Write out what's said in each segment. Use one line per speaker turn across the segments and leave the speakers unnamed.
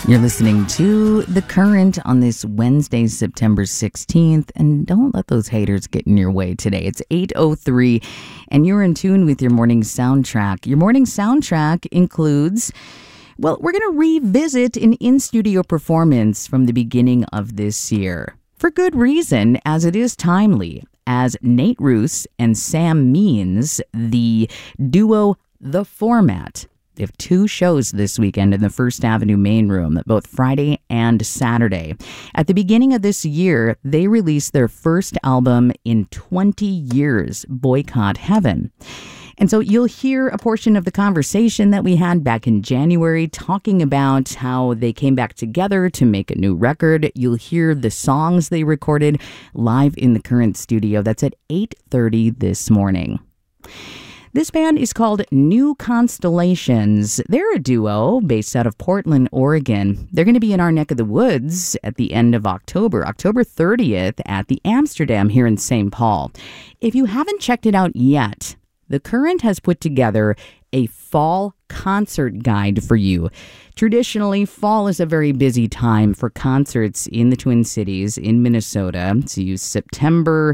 You're listening to The Current on this Wednesday, September 16th, and don't let those haters get in your way today. It's 8:03, and you're in tune with your morning soundtrack. Your morning soundtrack includes, well, we're going to revisit an in-studio performance from the beginning of this year. For good reason, as it is timely, as Nate Ruess and Sam Means, the duo The Format. They have two shows this weekend in the First Avenue Main Room, both Friday and Saturday. At the beginning of this year, they released their first album in 20 years, Boycott Heaven. And so you'll hear a portion of the conversation that we had back in January talking about how they came back together to make a new record. You'll hear the songs they recorded live in the Current studio. That's at 8:30 this morning. This band is called New Constellations. They're a duo based out of Portland, Oregon. They're going to be in our neck of the woods at the end of October 30th at the Amsterdam here in St. Paul. If you haven't checked it out yet, The Current has put together a fall concert guide for you. Traditionally, fall is a very busy time for concerts in the Twin Cities in Minnesota. So you September,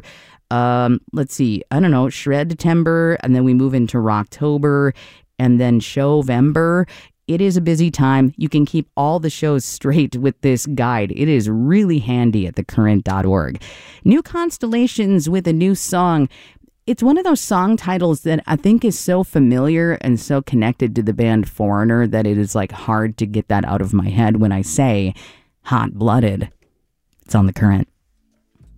Shred-Tember, and then we move into Rocktober, and then Showvember. It is a busy time. You can keep all the shows straight with this guide. It is really handy at thecurrent.org. New Constellations with a new song. It's one of those song titles that I think is so familiar and so connected to the band Foreigner that it is like hard to get that out of my head when I say Hot Blooded. It's on The Current.